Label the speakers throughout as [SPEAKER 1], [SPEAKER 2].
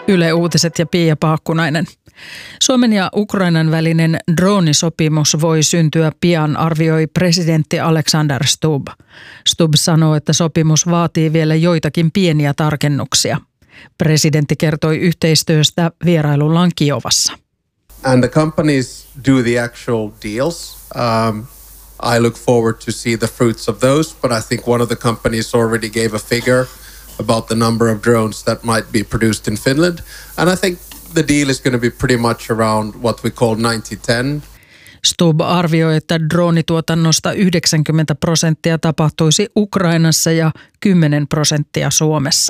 [SPEAKER 1] Yle Uutiset ja Pia Paakkunainen. Suomen ja Ukrainan välinen droonisopimus voi syntyä pian, arvioi presidentti Alexander Stubb. Stubb sanoo, että sopimus vaatii vielä joitakin pieniä tarkennuksia. Presidentti kertoi yhteistyöstä vierailullaan Kiovassa.
[SPEAKER 2] And the companies do the actual deals. I look forward to see the fruits of those, but I think one of the companies already gave a figure about the number of drones that might be produced in Finland. And I think the deal is going to be pretty much around what we call 90-10.
[SPEAKER 1] Stubb arvioi, että droonituotannosta 90% tapahtuisi Ukrainassa ja 10% Suomessa.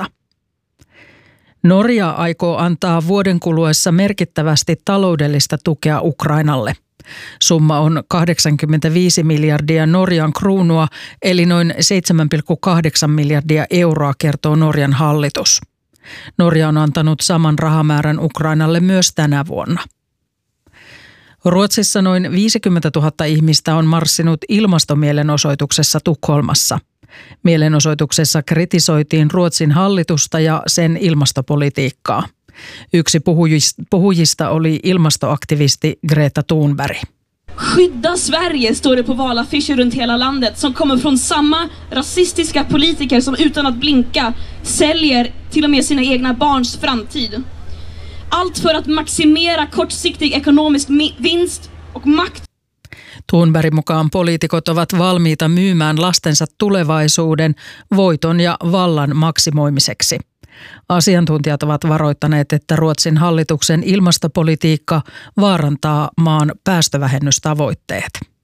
[SPEAKER 1] Norja aikoo antaa vuoden kuluessa merkittävästi taloudellista tukea Ukrainalle. Summa on 85 miljardia Norjan kruunua, eli noin 7,8 miljardia euroa, kertoo Norjan hallitus. Norja on antanut saman rahamäärän Ukrainalle myös tänä vuonna. Ruotsissa noin 50 000 ihmistä on marssinut ilmastomielenosoituksessa Tukholmassa. Mielenosoituksessa kritisoitiin Ruotsin hallitusta ja sen ilmastopolitiikkaa. Yksi puhujista oli ilmastoaktivisti Greta Thunberg.
[SPEAKER 3] Skydda Sverige, står det på valaffischer runt hela landet, som kommer från samma rasistiska politiker som utan att blinka säljer till och med sina egna barns framtid. Allt för att maximera kortsiktig ekonomisk vinst och makt.
[SPEAKER 1] Thunbergin mukaan poliitikot ovat valmiita myymään lastensa tulevaisuuden voiton ja vallan maksimoimiseksi. Asiantuntijat ovat varoittaneet, että Ruotsin hallituksen ilmastopolitiikka vaarantaa maan päästövähennystavoitteet.